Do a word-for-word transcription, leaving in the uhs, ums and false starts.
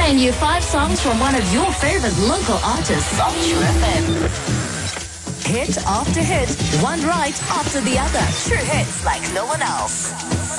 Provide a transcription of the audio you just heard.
playing you five songs from one of your favorite local artists on True F M. Hit after hit, one right after the other. True hits like no one else.